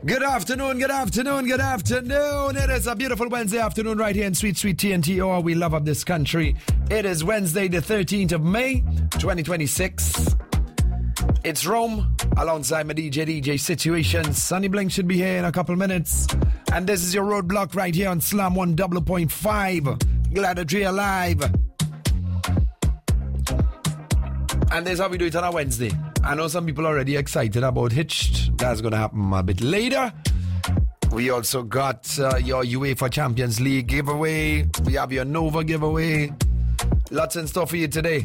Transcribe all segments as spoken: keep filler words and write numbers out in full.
Good afternoon, good afternoon, good afternoon. It is a beautiful Wednesday afternoon right here in sweet, sweet T N T. Oh, we love up this country. It is Wednesday, the thirteenth of May, twenty twenty-six. It's Rome alongside my D J, D J Situations. Sunny Blink should be here in a couple minutes. And this is your roadblock right here on Slam one double point five. Glad that you're alive. And this is how we do it on a Wednesday. I know some people are already excited about Hitched. That's going to happen a bit later. We also got uh, your UEFA Champions League giveaway. We have your Nova giveaway. Lots in store for you today.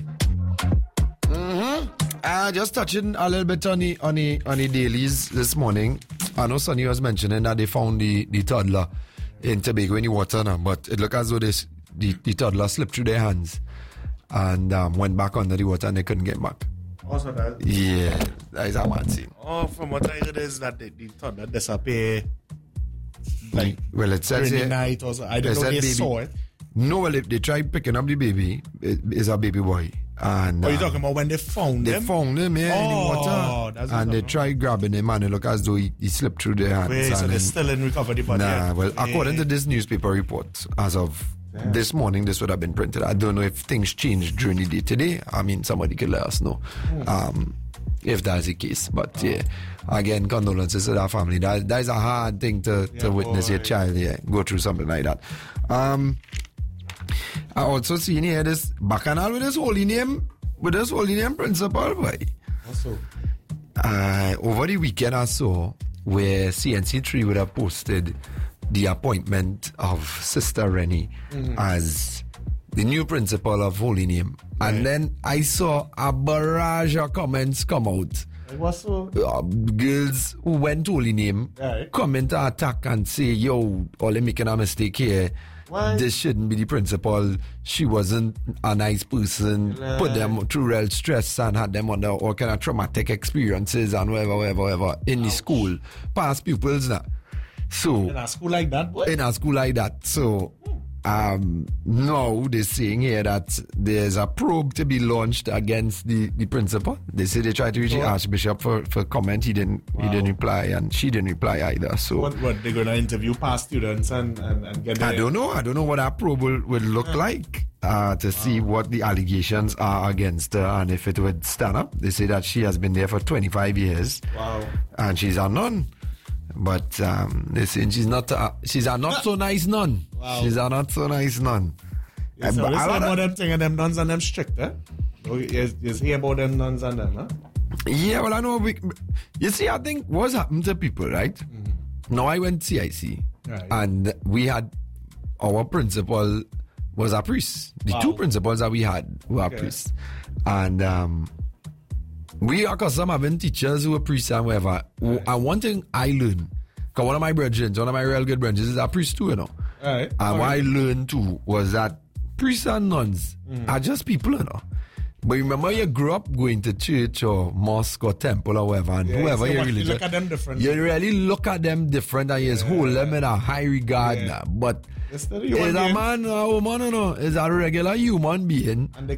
Mm-hmm. Uh, just touching a little bit on the, on the, on the dailies this morning. I know Sonny was mentioning that they found the, the toddler in Tobago in the water now, but it looked as though this, the, the toddler slipped through their hands and um, went back under the water and they couldn't get back. Also that? Yeah, that is a mad scene. Oh, from what I heard is that they, they thought that disappear like well, it says during here, the night or so. I don't know they baby, saw it. No, well, if they tried picking up the baby, it, it's a baby boy. And Are you uh, talking about when they found they them? They found him yeah, oh, in the water. That's and they tried grabbing him and it looked as though he, he slipped through their hands. Wait, so and they're then, still in recovery, but Nah, yeah. well, yeah. according to this newspaper report, as of yeah. this morning, this would have been printed. I don't know if things changed during the day today. I mean, somebody could let us know. Hmm. Um, if that's the case. But oh. yeah, again, condolences to that family. That, that is a hard thing to, yeah, to witness boy. your child yeah, go through something like that. Um, I also seen here this bacchanal with this holy name, with this holy name principal, boy. Also. Uh, over the weekend I saw where C N C three would have posted the appointment of Sister Rennie mm-hmm. as the new principal of Holy Name. Right. And then I saw a barrage of comments come out. What's so? Uh, girls who went to Holy Name right. comment to attack and say, yo, Ole making a mistake here. Why? This shouldn't be the principal. She wasn't a nice person. Right. Put them through real stress and had them under all kind of traumatic experiences and whatever, whatever, whatever in Ouch. The school. Past pupils now. So in a school like that, boy? In a school like that. So um now they're saying here that there's a probe to be launched against the, the principal. They say they tried to reach oh. the Archbishop for, for comment. He didn't wow. he didn't reply and she didn't reply either. So what, what they're gonna interview past students and, and, and get I don't know. I don't know what that probe will, will look yeah. like. Uh, to see wow. what the allegations are against her and if it would stand up. They say that she has been there for twenty-five years. Wow. And she's a nun. But um, they saying she's not a, she's a not so nice nun. Wow. She's a not so nice nun. Yes, so it's about them thing and them nuns and them strict, eh? You, you hear about them nuns and them, huh? Yeah, well, I know. We, you see, I think what's happened to people, right? Mm-hmm. Now, I went to C I C right. and we had our principal was a priest. The wow. two principals that we had were okay. priests. And um, we are accustomed having teachers who are priests and whatever. Right. And one thing I learned, because one of my brethren, one of my real good brethren is a priest too, you know. Right. And All what right. I learned too was that priests and nuns mm. are just people, you know. But remember, you grew up going to church or mosque or temple or whatever, and yeah, whoever so you really really look at them different. You really look at them different and you yeah. hold them in a high regard. Yeah. But is a man or a woman, you know, is a regular human being. And they